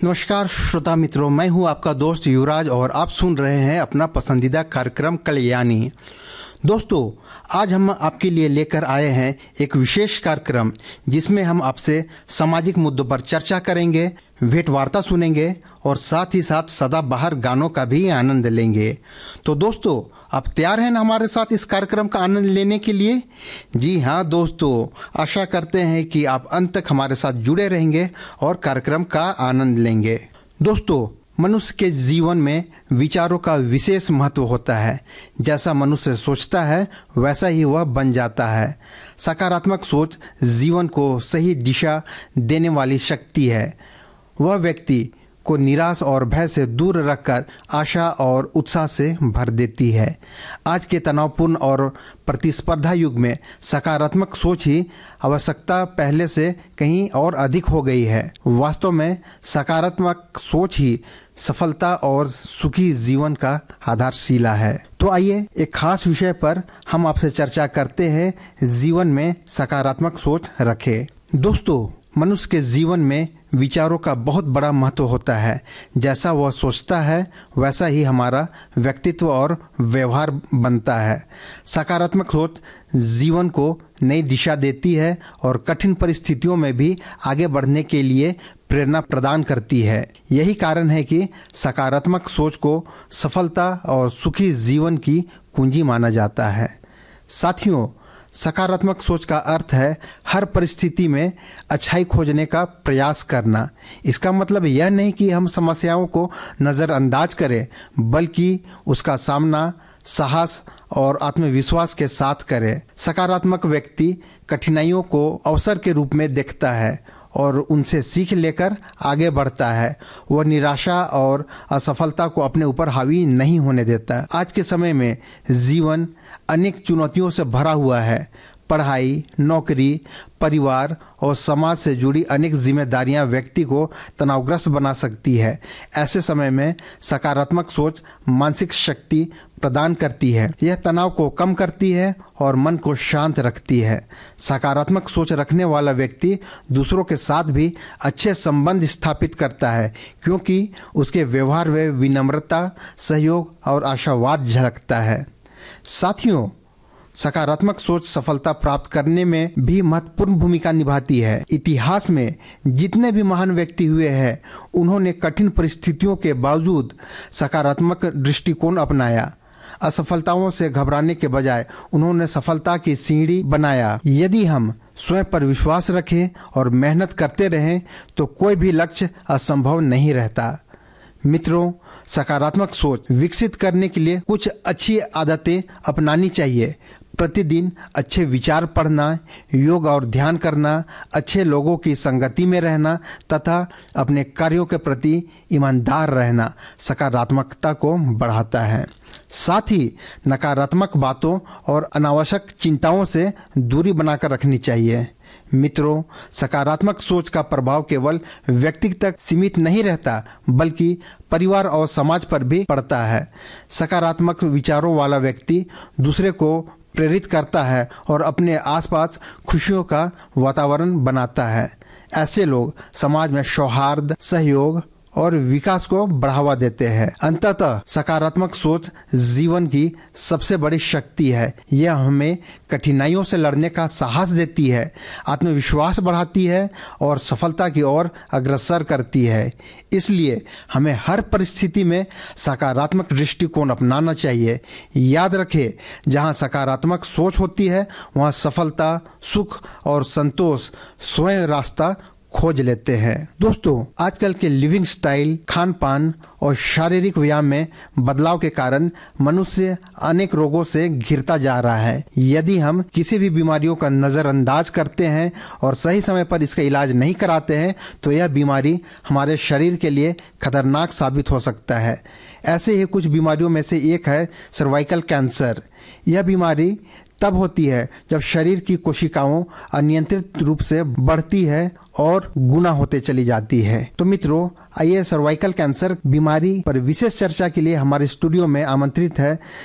नमस्कार श्रोता मित्रों, मैं हूं आपका दोस्त युवराज और आप सुन रहे हैं अपना पसंदीदा कार्यक्रम कल्याणी। दोस्तों, आज हम आपके लिए लेकर आए हैं एक विशेष कार्यक्रम जिसमें हम आपसे सामाजिक मुद्दों पर चर्चा करेंगे, भेंट वार्ता सुनेंगे और साथ ही साथ सदाबहार गानों का भी आनंद लेंगे। तो दोस्तों, आप तैयार हैं ना हमारे साथ इस कार्यक्रम का आनंद लेने के लिए? जी हाँ दोस्तों, आशा करते हैं कि आप अंत तक हमारे साथ जुड़े रहेंगे और कार्यक्रम का आनंद लेंगे। दोस्तों, मनुष्य के जीवन में विचारों का विशेष महत्व होता है। जैसा मनुष्य सोचता है वैसा ही वह बन जाता है। सकारात्मक सोच जीवन को सही दिशा देने वाली शक्ति है। वह व्यक्ति को निराश और भय से दूर रखकर आशा और उत्साह से भर देती है। आज के तनावपूर्ण और प्रतिस्पर्धा युग में सकारात्मक सोच ही आवश्यकता पहले से कहीं और अधिक हो गई है। वास्तव में सकारात्मक सोच ही सफलता और सुखी जीवन का आधारशिला है। तो आइए एक खास विषय पर हम आपसे चर्चा करते हैं, जीवन में सकारात्मक सोच रखें। दोस्तों, मनुष्य के जीवन में विचारों का बहुत बड़ा महत्व होता है। जैसा वह सोचता है वैसा ही हमारा व्यक्तित्व और व्यवहार बनता है। सकारात्मक सोच जीवन को नई दिशा देती है और कठिन परिस्थितियों में भी आगे बढ़ने के लिए प्रेरणा प्रदान करती है। यही कारण है कि सकारात्मक सोच को सफलता और सुखी जीवन की कुंजी माना जाता है। साथियों, सकारात्मक सोच का अर्थ है हर परिस्थिति में अच्छाई खोजने का प्रयास करना। इसका मतलब यह नहीं कि हम समस्याओं को नज़रअंदाज करें, बल्कि उसका सामना साहस और आत्मविश्वास के साथ करें। सकारात्मक व्यक्ति कठिनाइयों को अवसर के रूप में देखता है और उनसे सीख लेकर आगे बढ़ता है। वह निराशा और असफलता को अपने ऊपर हावी नहीं होने देता। आज के समय में जीवन अनेक चुनौतियों से भरा हुआ है। पढ़ाई, नौकरी, परिवार और समाज से जुड़ी अनेक जिम्मेदारियां व्यक्ति को तनावग्रस्त बना सकती है। ऐसे समय में सकारात्मक सोच मानसिक शक्ति प्रदान करती है। यह तनाव को कम करती है और मन को शांत रखती है। सकारात्मक सोच रखने वाला व्यक्ति दूसरों के साथ भी अच्छे संबंध स्थापित करता है, क्योंकि उसके व्यवहार में विनम्रता, सहयोग और आशावाद झलकता है। साथियों, सकारात्मक सोच सफलता प्राप्त करने में भी महत्वपूर्ण भूमिका निभाती है। इतिहास में जितने भी महान व्यक्ति हुए हैं, उन्होंने कठिन परिस्थितियों के बावजूद सकारात्मक दृष्टिकोण अपनाया। असफलताओं से घबराने के बजाय उन्होंने सफलता की सीढ़ी बनाया। यदि हम स्वयं पर विश्वास रखें और मेहनत करते रहें तो कोई भी लक्ष्य असंभव नहीं रहता। मित्रों, सकारात्मक सोच विकसित करने के लिए कुछ अच्छी आदतें अपनानी चाहिए। प्रतिदिन अच्छे विचार पढ़ना, योग और ध्यान करना, अच्छे लोगों की संगति में रहना तथा अपने कार्यों के प्रति ईमानदार रहना सकारात्मकता को बढ़ाता है। साथ ही नकारात्मक बातों और अनावश्यक चिंताओं से दूरी बनाकर रखनी चाहिए। मित्रों, सकारात्मक सोच का प्रभाव केवल व्यक्ति तक सीमित नहीं रहता, बल्कि परिवार और समाज पर भी पड़ता है। सकारात्मक विचारों वाला व्यक्ति दूसरे को प्रेरित करता है और अपने आसपास खुशियों का वातावरण बनाता है। ऐसे लोग समाज में सौहार्द, सहयोग और विकास को बढ़ावा देते हैं। अंततः सकारात्मक सोच जीवन की सबसे बड़ी शक्ति है। यह हमें कठिनाइयों से लड़ने का साहस देती है, आत्मविश्वास बढ़ाती है और सफलता की ओर अग्रसर करती है। इसलिए हमें हर परिस्थिति में सकारात्मक दृष्टिकोण अपनाना चाहिए। याद रखें, जहां सकारात्मक सोच होती है वहां सफलता, सुख और संतोष स्वयं रास्ता खोज लेते हैं। दोस्तों, आजकल के लिविंग स्टाइल, खान पान और शारीरिक व्यायाम में बदलाव के कारण मनुष्य अनेक रोगों से घिरता जा रहा है। यदि हम किसी भी बीमारियों का नजरअंदाज करते हैं और सही समय पर इसका इलाज नहीं कराते हैं तो यह बीमारी हमारे शरीर के लिए खतरनाक साबित हो सकता है। ऐसे ही कुछ बीमारियों में से एक है सर्वाइकल कैंसर। यह बीमारी तब होती है जब शरीर की कोशिकाओं अनियंत्रित रूप से बढ़ती है और गुना होते चली जाती है। तो मित्रों, आइए सर्वाइकल कैंसर बीमारी पर विशेष चर्चा के लिए हमारे स्टूडियो में आमंत्रित है